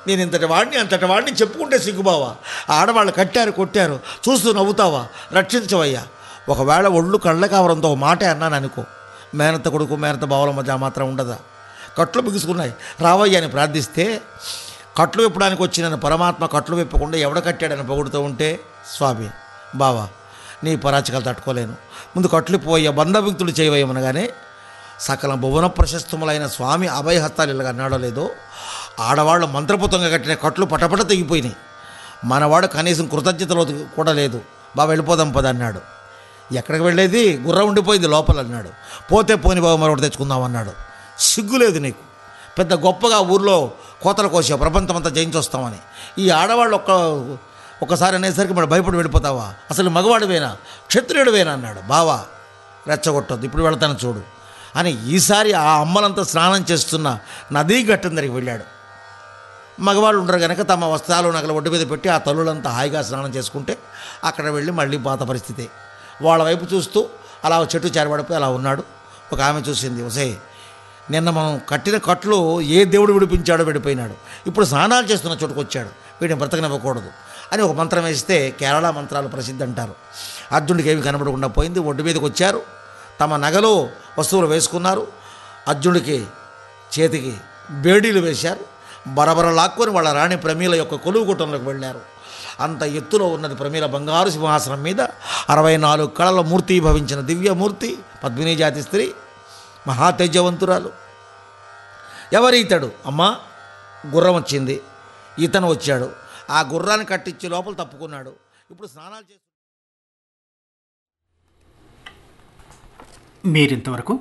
నేను ఇంతటి వాడిని అంతటి వాడిని చెప్పుకుంటే సిగ్గుబావా? ఆడవాళ్ళు కట్టారు కొట్టారు చూస్తూ నవ్వుతావా? రక్షించవయ్యా. ఒకవేళ ఒళ్ళు కళ్ళకావరంతో ఒక మాట అన్నాను అనుకో, మేనత్త కొడుకు మేనత్త బావల మధ్య మాత్రం ఉండదా? కట్లు బిగుసుకున్నాయి, రావయ్యా అని ప్రార్థిస్తే కట్లు విప్పడానికి వచ్చిన పరమాత్మ కట్లు విప్పకుండా ఎవడ కట్టాడని పొగుడుతూ ఉంటే, స్వామి బావా నీ పరాచకాలు తట్టుకోలేను, ముందు కట్లు పోయ్యా బంధవిక్తులు చేయవయమనగానే సకల భువన ప్రశస్తములైన స్వామి అభయహస్తాలు ఇలాగ అన్నాడో లేదో, ఆడవాళ్ళు మంత్రపుతంగా కట్టిన కట్లు పటపట తెగిపోయినాయి. మనవాడు కనీసం కృతజ్ఞతలో కూడా లేదు. బాబా వెళ్ళిపోదాం పద అన్నాడు. ఎక్కడికి వెళ్ళేది? గుర్రం ఉండిపోయింది లోపల అన్నాడు. పోతే పోని బాబు మరొకటి తెచ్చుకుందాం అన్నాడు. సిగ్గులేదు నీకు? పెద్ద గొప్పగా ఊర్లో కోతలు కోసావు ప్రపంచమంతా జయించొస్తామని. ఈ ఆడవాళ్ళు ఒక్కసారి అనేసరికి మరి భయపడి వెళ్ళిపోతావా? అసలు మగవాడివేనా, క్షత్రియుడివేనా అన్నాడు. బావా రెచ్చగొట్టొద్దు, ఇప్పుడు వెళతాను చూడు అని ఈసారి ఆ అమ్మలంతా స్నానం చేస్తున్న నదీ ఘట్టం దగ్గరికి వెళ్ళాడు. మగవాళ్ళు ఉండరు కనుక తమ వస్త్రాలు నగలు ఒడ్డు మీద పెట్టి ఆ తల్లులంతా హాయిగా స్నానం చేసుకుంటే అక్కడ వెళ్ళి మళ్ళీ పాత పరిస్థితి. వాళ్ళ వైపు చూస్తూ అలా చెట్టు చేరబడిపోయి అలా ఉన్నాడు. ఒక ఆమె చూసింది, ఒసే నిన్న మనం కట్టిన కట్లు ఏ దేవుడు విడిపించాడో విడిపోయినాడు, ఇప్పుడు స్నానాలు చేస్తున్న చోటుకు వచ్చాడు, వీటిని బ్రతకనివ్వకూడదు అని ఒక మంత్రం వేస్తే కేరళ మంత్రాలు ప్రసిద్ధి అంటారు. అర్జునుడికి ఏమి కనబడకుండా పోయింది. ఒడ్డు మీదకి వచ్చారు, తమ నగలు వస్తువులు వేసుకున్నారు. అర్జునుడికి చేతికి బేడీలు వేశారు. బరబర లాక్కొని వాళ్ళ రాణి ప్రమీల యొక్క కొలువు కూటంలోకి వెళ్ళారు. అంత ఎత్తులో ఉన్నది ప్రమీల బంగారు సింహాసనం మీద 64 కళల మూర్తి భవించిన దివ్యమూర్తి, పద్మినీ జాతి స్త్రీ, మహాతేజవంతురాలు. ఎవరితడు? అమ్మా గుర్రం వచ్చింది, ఇతను వచ్చాడు. ఆ గుర్రాన్ని కట్టించి లోపల తప్పుకున్నాడు. ఇప్పుడు స్నానాలు చేసి మీరింతవరకు